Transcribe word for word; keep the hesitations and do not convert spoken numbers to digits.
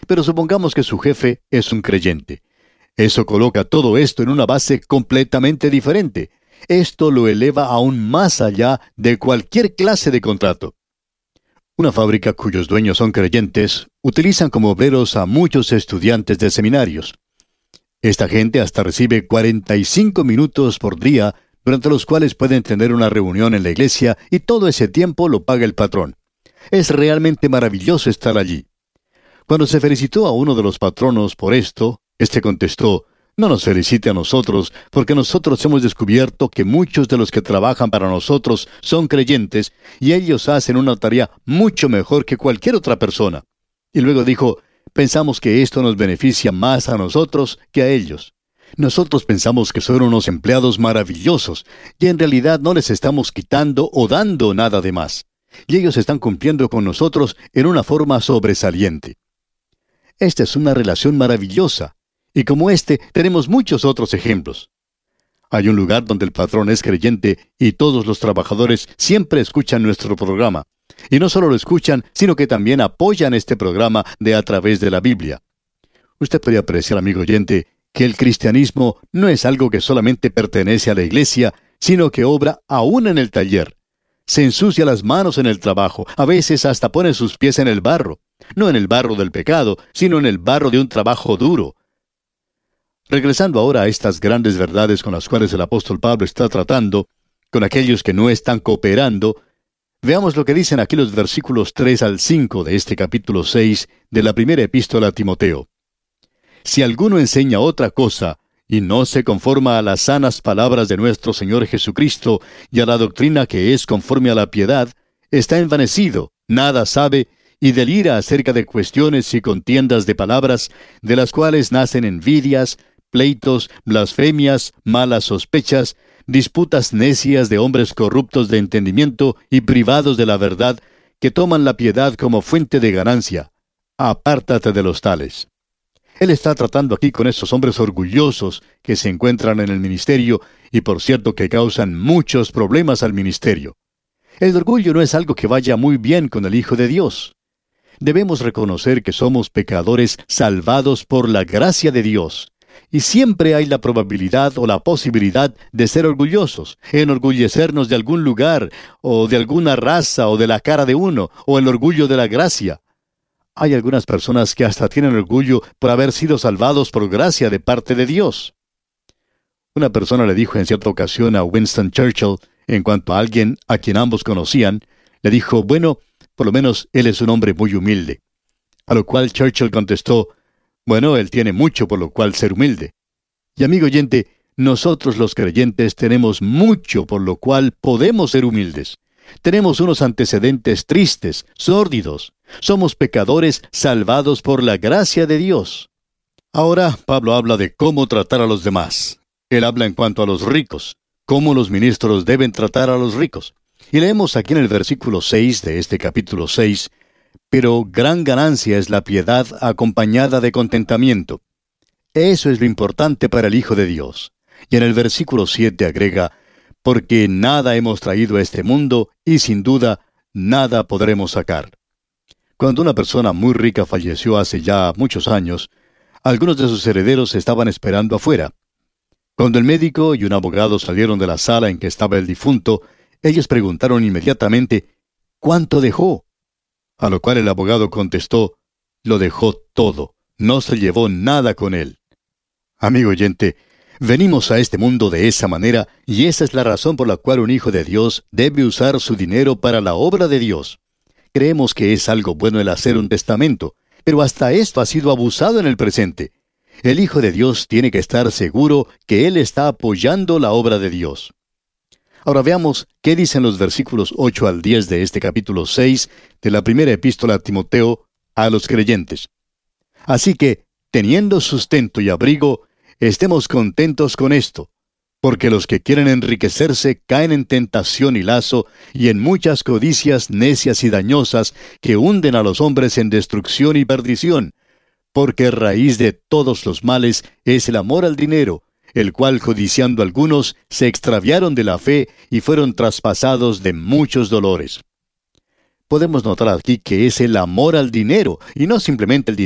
pero supongamos que su jefe es un creyente. Eso coloca todo esto en una base completamente diferente. Esto lo eleva aún más allá de cualquier clase de contrato. Una fábrica cuyos dueños son creyentes utilizan como obreros a muchos estudiantes de seminarios. Esta gente hasta recibe cuarenta y cinco minutos por día, durante los cuales pueden tener una reunión en la iglesia, y todo ese tiempo lo paga el patrón. Es realmente maravilloso estar allí. Cuando se felicitó a uno de los patronos por esto, éste contestó: no nos felicite a nosotros, porque nosotros hemos descubierto que muchos de los que trabajan para nosotros son creyentes, y ellos hacen una tarea mucho mejor que cualquier otra persona. Y luego dijo: pensamos que esto nos beneficia más a nosotros que a ellos. Nosotros pensamos que son unos empleados maravillosos, y en realidad no les estamos quitando o dando nada de más. Y ellos están cumpliendo con nosotros en una forma sobresaliente. Esta es una relación maravillosa. Y como este, tenemos muchos otros ejemplos. Hay un lugar donde el patrón es creyente y todos los trabajadores siempre escuchan nuestro programa. Y no solo lo escuchan, sino que también apoyan este programa de a través de la Biblia. Usted puede apreciar, amigo oyente, que el cristianismo no es algo que solamente pertenece a la iglesia, sino que obra aún en el taller. Se ensucia las manos en el trabajo, a veces hasta pone sus pies en el barro. No en el barro del pecado, sino en el barro de un trabajo duro. Regresando ahora a estas grandes verdades con las cuales el apóstol Pablo está tratando, con aquellos que no están cooperando, veamos lo que dicen aquí los versículos tres al cinco de este capítulo seis de la primera epístola a Timoteo. Si alguno enseña otra cosa, y no se conforma a las sanas palabras de nuestro Señor Jesucristo y a la doctrina que es conforme a la piedad, está envanecido, nada sabe, y delira acerca de cuestiones y contiendas de palabras, de las cuales nacen envidias, pleitos, blasfemias, malas sospechas, disputas necias de hombres corruptos de entendimiento y privados de la verdad, que toman la piedad como fuente de ganancia. Apártate de los tales. Él está tratando aquí con estos hombres orgullosos que se encuentran en el ministerio y por cierto que causan muchos problemas al ministerio. El orgullo no es algo que vaya muy bien con el Hijo de Dios. Debemos reconocer que somos pecadores salvados por la gracia de Dios. Y siempre hay la probabilidad o la posibilidad de ser orgullosos, enorgullecernos de algún lugar, o de alguna raza, o de la cara de uno, o el orgullo de la gracia. Hay algunas personas que hasta tienen orgullo por haber sido salvados por gracia de parte de Dios. Una persona le dijo en cierta ocasión a Winston Churchill, en cuanto a alguien a quien ambos conocían, le dijo: bueno, por lo menos él es un hombre muy humilde. A lo cual Churchill contestó: bueno, él tiene mucho por lo cual ser humilde. Y amigo oyente, nosotros los creyentes tenemos mucho por lo cual podemos ser humildes. Tenemos unos antecedentes tristes, sórdidos. Somos pecadores salvados por la gracia de Dios. Ahora, Pablo habla de cómo tratar a los demás. Él habla en cuanto a los ricos, cómo los ministros deben tratar a los ricos. Y leemos aquí en el versículo seis de este capítulo seis, pero gran ganancia es la piedad acompañada de contentamiento. Eso es lo importante para el Hijo de Dios. Y en el versículo siete agrega: porque nada hemos traído a este mundo, y sin duda, nada podremos sacar. Cuando una persona muy rica falleció hace ya muchos años, algunos de sus herederos estaban esperando afuera. Cuando el médico y un abogado salieron de la sala en que estaba el difunto, ellos preguntaron inmediatamente: ¿cuánto dejó? A lo cual el abogado contestó: lo dejó todo, no se llevó nada con él. Amigo oyente, venimos a este mundo de esa manera, y esa es la razón por la cual un hijo de Dios debe usar su dinero para la obra de Dios. Creemos que es algo bueno el hacer un testamento, pero hasta esto ha sido abusado en el presente. El Hijo de Dios tiene que estar seguro que Él está apoyando la obra de Dios. Ahora veamos qué dicen los versículos ocho al diez de este capítulo seis de la primera epístola a Timoteo a los creyentes. Así que, teniendo sustento y abrigo, estemos contentos con esto, porque los que quieren enriquecerse caen en tentación y lazo, y en muchas codicias necias y dañosas que hunden a los hombres en destrucción y perdición, porque raíz de todos los males es el amor al dinero, el cual codiciando algunos se extraviaron de la fe y fueron traspasados de muchos dolores. Podemos notar aquí que es el amor al dinero, y no simplemente el dinero